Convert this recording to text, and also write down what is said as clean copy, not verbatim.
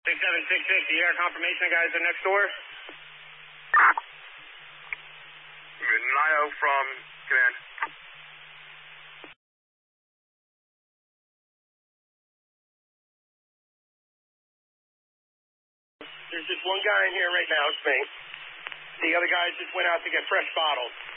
6766, you got confirmation guys are next door? Nio from command. There's just one guy in here right now, it's me. The other guys just went out to get fresh bottles.